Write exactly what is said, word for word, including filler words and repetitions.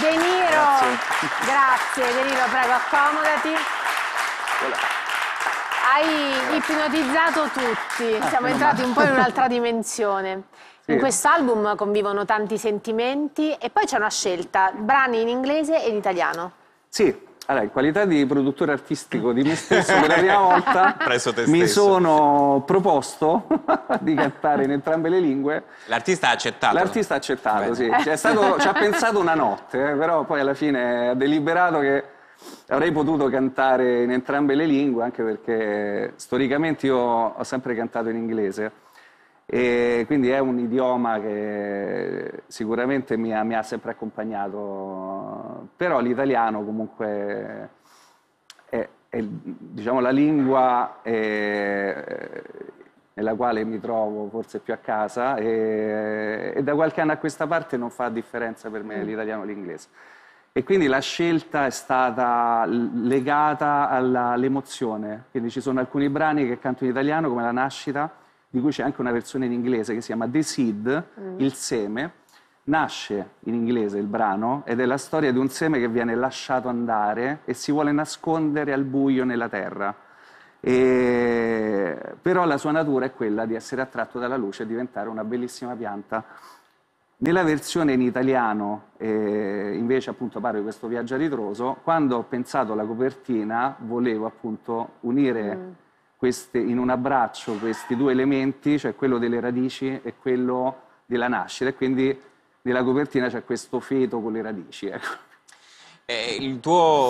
De Niro, grazie. grazie De Niro, prego, accomodati. Hai ipnotizzato tutti, siamo entrati un po' in un'altra dimensione. Sì. In quest'album convivono tanti sentimenti e poi c'è una scelta, brani in inglese e in italiano. Sì. Allora, in qualità di produttore artistico di me stesso, per la prima volta mi sono proposto di cantare in entrambe le lingue. L'artista ha accettato? L'artista ha accettato, sì. C'è stato, ci ha pensato una notte, eh, però poi alla fine ha deliberato che avrei potuto cantare in entrambe le lingue, anche perché storicamente io ho sempre cantato in inglese. E quindi è un idioma che sicuramente mi ha, mi ha sempre accompagnato, però l'italiano comunque è, è diciamo, la lingua è, nella quale mi trovo forse più a casa e, e da qualche anno a questa parte non fa differenza per me l'italiano e l'inglese. E quindi la scelta è stata legata all'emozione, quindi ci sono alcuni brani che canto in italiano come La nascita, di cui c'è anche una versione in inglese che si chiama The Seed, mm. il seme. Nasce in inglese il brano ed è la storia di un seme che viene lasciato andare e si vuole nascondere al buio nella terra. E... però la sua natura è quella di essere attratto dalla luce e diventare una bellissima pianta. Nella versione in italiano, eh, invece appunto parlo di questo viaggio a ritroso, quando ho pensato alla copertina volevo appunto unire mm. Queste, in un abbraccio questi due elementi, cioè quello delle radici e quello della nascita, e quindi nella copertina c'è questo feto con le radici. Ecco. Eh, il tuo